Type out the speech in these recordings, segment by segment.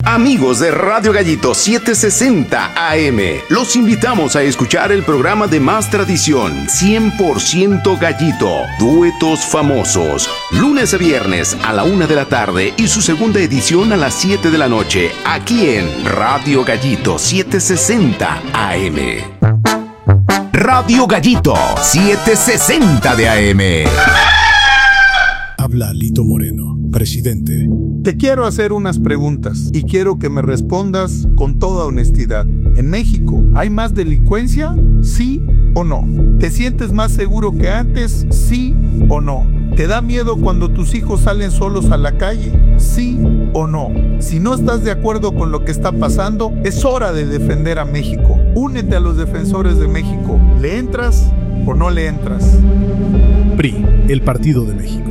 Amigos de Radio Gallito 760 AM, los invitamos a escuchar el programa de más tradición, 100% Gallito, duetos famosos, lunes a viernes a la 1 de la tarde y su segunda edición a las 7 de la noche, aquí en Radio Gallito 760 AM. Radio Gallito 760 de AM. Habla Lito Moreno, presidente. Te quiero hacer unas preguntas y quiero que me respondas con toda honestidad. ¿En México hay más delincuencia? ¿Sí o no? ¿Te sientes más seguro que antes? ¿Sí o no? ¿Te da miedo cuando tus hijos salen solos a la calle? ¿Sí o no? Si no estás de acuerdo con lo que está pasando, es hora de defender a México. Únete a los defensores de México. ¿Le entras o no le entras? PRI, el Partido de México.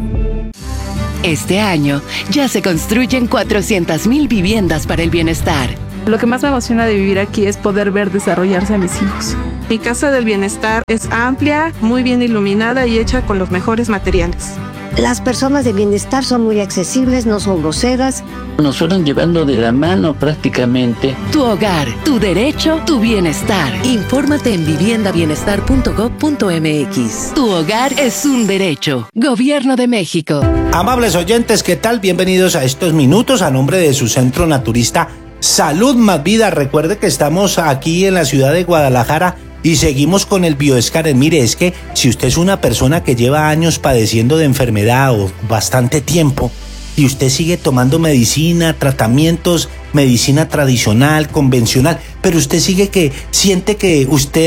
Este año ya se construyen 400,000 viviendas para el bienestar. Lo que más me emociona de vivir aquí es poder ver desarrollarse a mis hijos. Mi casa del bienestar es amplia, muy bien iluminada y hecha con los mejores materiales. Las personas de bienestar son muy accesibles, no son groseras. Nos fueron llevando de la mano prácticamente. Tu hogar, tu derecho, tu bienestar. Infórmate en viviendabienestar.gov.mx. Tu hogar es un derecho. Gobierno de México. Amables oyentes, ¿qué tal? Bienvenidos a estos minutos a nombre de su centro naturista Salud Más Vida. Recuerde que estamos aquí en la ciudad de Guadalajara y seguimos con el bioescáner. Mire, es que si usted es una persona que lleva años padeciendo de enfermedad o bastante tiempo y usted sigue tomando medicina, tratamientos, medicina tradicional, convencional, pero usted siente que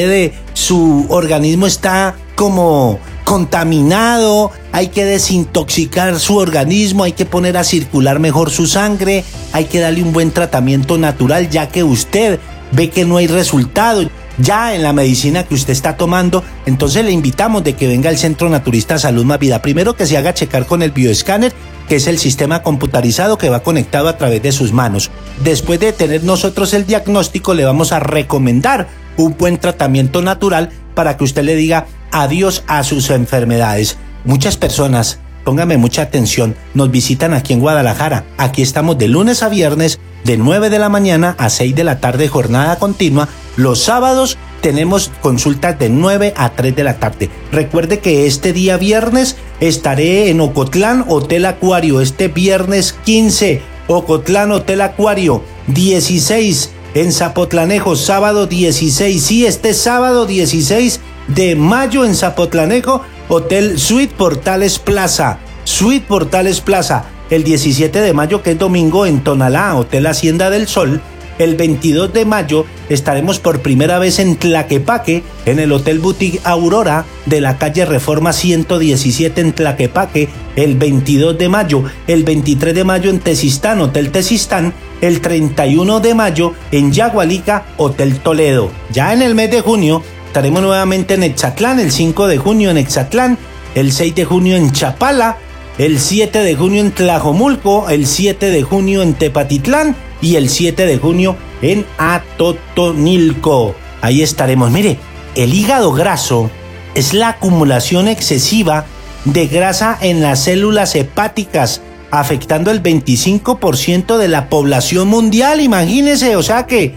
su organismo está como contaminado, hay que desintoxicar su organismo, hay que poner a circular mejor su sangre, hay que darle un buen tratamiento natural, ya que usted ve que no hay resultado ya en la medicina que usted está tomando. Entonces le invitamos de que venga al Centro Naturista Salud Más Vida. Primero que se haga checar con el bioescáner, que es el sistema computarizado que va conectado a través de sus manos. Después de tener nosotros el diagnóstico, le vamos a recomendar un buen tratamiento natural para que usted le diga adiós a sus enfermedades. Muchas personas, póngame mucha atención, nos visitan aquí en Guadalajara. Aquí estamos de lunes a viernes, de 9 de la mañana a 6 de la tarde, jornada continua. Los sábados tenemos consultas de 9 a 3 de la tarde. Recuerde que este día viernes estaré en Ocotlán, Hotel Acuario. Este viernes 15, Ocotlán, Hotel Acuario. 16 en Zapotlanejo, sábado 16. Sí, este sábado 16 de mayo en Zapotlanejo, Hotel Suite Portales Plaza. Suite Portales Plaza. El 17 de mayo, que es domingo, en Tonalá, Hotel Hacienda del Sol. El 22 de mayo estaremos por primera vez en Tlaquepaque, en el Hotel Boutique Aurora de la calle Reforma 117 en Tlaquepaque, el 22 de mayo. El 23 de mayo en Tezistán, Hotel Tezistán. El 31 de mayo en Yagualica, Hotel Toledo. Ya en el mes de junio estaremos nuevamente en Exatlán, el 5 de junio en Exatlán, el 6 de junio en Chapala, el 7 de junio en Tlajomulco, el 7 de junio en Tepatitlán y el 7 de junio en Atotonilco. Ahí estaremos. Mire, el hígado graso es la acumulación excesiva de grasa en las células hepáticas, afectando el 25% de la población mundial. Imagínese, o sea que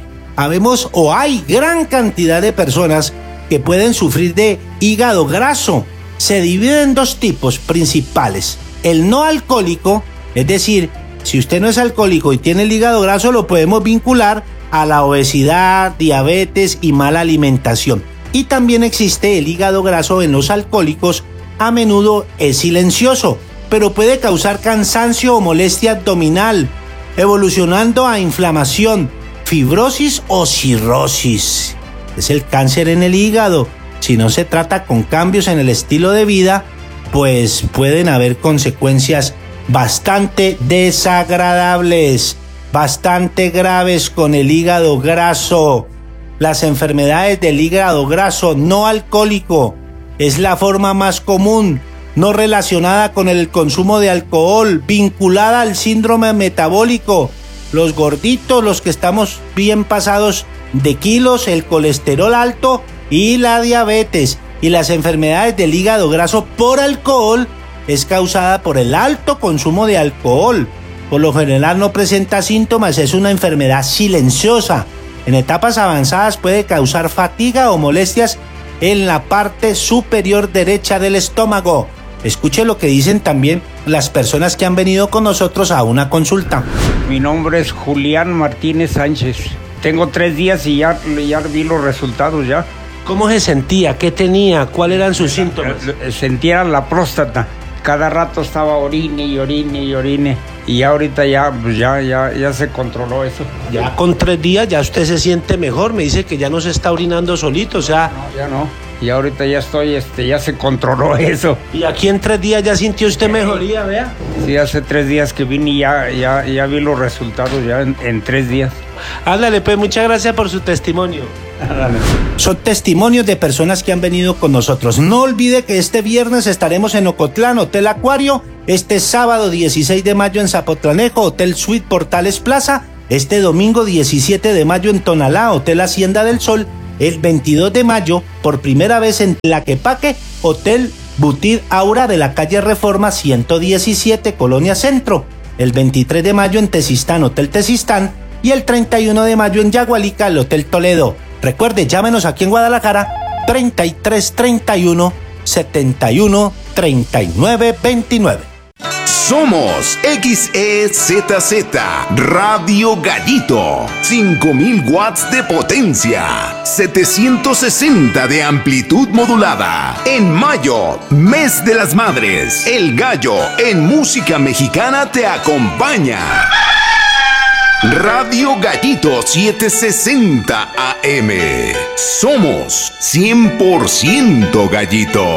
hay gran cantidad de personas que pueden sufrir de hígado graso. Se divide en dos tipos principales. El no alcohólico, es decir, si usted no es alcohólico y tiene el hígado graso, lo podemos vincular a la obesidad, diabetes y mala alimentación. Y también existe el hígado graso en los alcohólicos. A menudo es silencioso, pero puede causar cansancio o molestia abdominal, evolucionando a inflamación, fibrosis o cirrosis. Es el cáncer en el hígado. Si no se trata con cambios en el estilo de vida, pues pueden haber consecuencias bastante desagradables, bastante graves con el hígado graso. Las enfermedades del hígado graso no alcohólico es la forma más común, no relacionada con el consumo de alcohol, vinculada al síndrome metabólico. Los gorditos, los que estamos bien pasados de kilos, el colesterol alto y la diabetes. Y las enfermedades del hígado graso por alcohol es causada por el alto consumo de alcohol, Por lo general no presenta síntomas, es una enfermedad silenciosa. En etapas avanzadas puede causar fatiga o molestias en la parte superior derecha del estómago. Escuche lo que dicen también las personas que han venido con nosotros a una consulta. Mi nombre es Julián Martínez Sánchez. Tengo 3 días y ya vi los resultados ya. ¿Cómo se sentía? ¿Qué tenía? ¿Cuáles eran sus síntomas? Sentía la próstata. Cada rato estaba orine y orine y orine. Y ya ahorita ya se controló eso. Ya con 3 días ya usted se siente mejor. Me dice que ya no se está orinando solito, o sea... No, ya no. Y ahorita ya estoy, ya se controló eso. ¿Y aquí en 3 días ya sintió usted mejoría, vea? Sí, hace 3 días que vine y ya vi los resultados ya en 3 días. Ándale, pues muchas gracias por su testimonio. Son testimonios de personas que han venido con nosotros. No olvide que este viernes estaremos en Ocotlán, Hotel Acuario. Este sábado 16 de mayo en Zapotlanejo, Hotel Suite Portales Plaza. Este domingo 17 de mayo en Tonalá, Hotel Hacienda del Sol. El 22 de mayo, por primera vez en Tlaquepaque, Hotel Butir Aura de la calle Reforma 117, Colonia Centro. El 23 de mayo en Tezistán, Hotel Tezistán. Y el 31 de mayo en Yagualica, el Hotel Toledo. Recuerde, llámenos aquí en Guadalajara, 3331 71 39 29. Somos XEZZ Radio Gallito, 5000 watts de potencia, 760 de amplitud modulada. En mayo, mes de las madres, el gallo en música mexicana te acompaña. Radio Gallito 760 AM. Somos 100% Gallito.